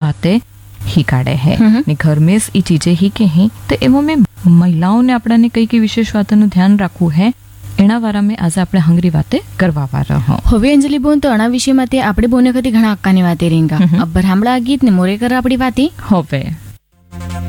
वाते ही काढ़े है ने घर में ई चीजें ही के ही तो एवं में महिलाओं ने अपना ने कई विशेष बातों ध्यान रखू है एना वारा में आज આપણે હંગરી વાતે કરવા વાળા હો. હવે અંજલિ બોન તો અણા વિષય માટે આપણે બોને કદી ઘણા અક્કાની વાતે રીંગા અબ્બર હામળા ગીત ને મોરે કર આપણી વાતી હવે